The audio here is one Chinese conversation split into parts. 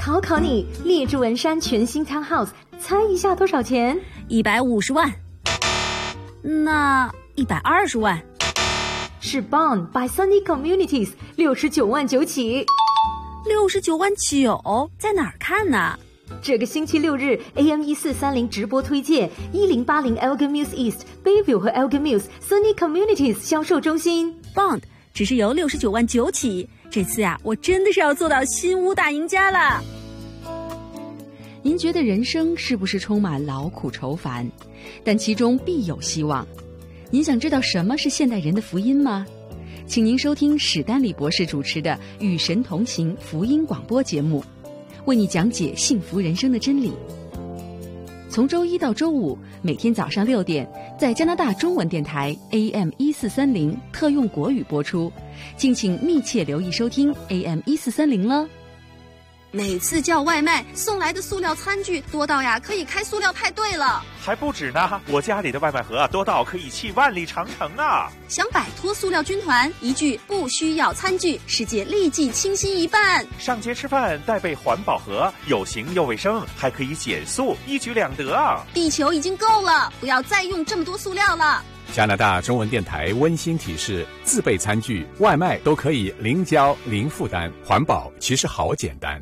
考你，列治文山全新 townhouse， 猜一下多少钱 ？150万。那120万？ 是 Bond by Sunny Communities， 69万9起。 69万9，在哪儿看呢？ 这个星期6日 AM1430 直播推荐1080 Elgin Mills East Bayview 和 Elgin Mills Sunny Communities 销售中心。 Bond 只是由69万9起，这次啊，我真的是要做到新屋大赢家了。 您觉得人生是不是充满劳苦愁烦？但其中必有希望。您想知道什么是现代人的福音吗？请您收听史丹利博士主持的《与神同行》福音广播节目，为你讲解幸福人生的真理。从周一到周五，每天早上6点，在加拿大中文电台 AM1430 特用国语播出，敬请密切留意收听 AM1430 了。 每次叫外卖送来的塑料餐具多到呀，可以开塑料派对了。 还不止呢，我家里的外卖盒多到可以砌万里长城啊！ 想摆脱塑料军团，一句不需要餐具，世界立即清新一半。 上街吃饭带备环保盒，有形又卫生，还可以减速，一举两得啊！ 地球已经够了，不要再用这么多塑料了。 加拿大中文电台温馨提示：自备餐具、外賣都可以零交零負擔，環保其實好簡單。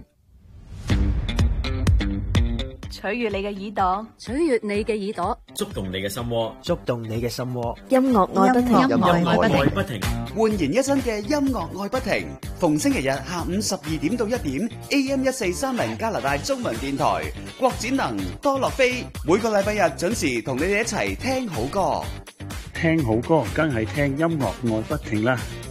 取悅你嘅耳朵， 取悅你嘅耳朵， 觸動你嘅心窩， 觸動你嘅心窩。 音樂愛不停， 音樂愛不停， 煥然一新嘅音樂愛不停。逢星期日下午12點到1點 ，AM1430加拿大中文電台，郭展能、多樂飛，每個禮拜日準時同你哋一齊聽好歌。 聽好歌，梗係聽音樂愛不停啦。